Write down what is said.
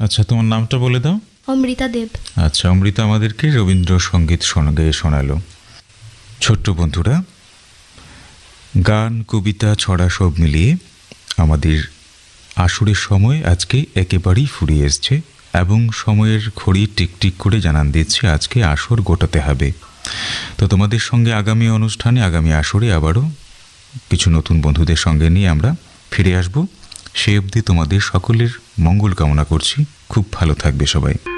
আচ্ছা, তোমার নামটা বলে দাও। অমৃতা দেব। আচ্ছা, অমৃতা আমাদেরকে রবীন্দ্রসঙ্গীত শোনালো। ছোট্ট বন্ধুরা, গান, কবিতা, ছড়া সব মিলিয়ে আমাদের আসরের সময় আজকে একেবারেই ফুরিয়ে এসছে এবং সময়ের ঘড়ি টিকটিক করে জানান দিচ্ছে আজকে আসর গোটাতে হবে। তো তোমাদের সঙ্গে আগামী অনুষ্ঠানে, আগামী আসরে আবারও কিছু নতুন বন্ধুদের সঙ্গে নিয়ে আমরা ফিরে আসব। সে অবধি তোমাদের সকলের মঙ্গল কামনা করছি। খুব ভালো থাকবে সবাই।